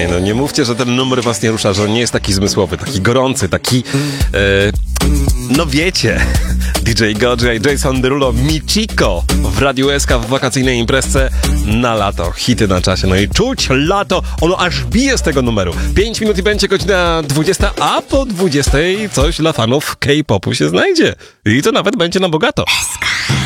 no nie mówcie, że ten numer was nie rusza, że on nie jest taki zmysłowy, taki gorący, taki... no wiecie, DJ Godzilla i Jason Derulo, Michiko w Radiu SK w wakacyjnej imprezce na lato. Hity na czasie, no i czuć lato, ono aż bije z tego numeru. 5 minut i będzie godzina 20, a po 20 coś dla fanów K-popu się znajdzie. I to nawet będzie na bogato.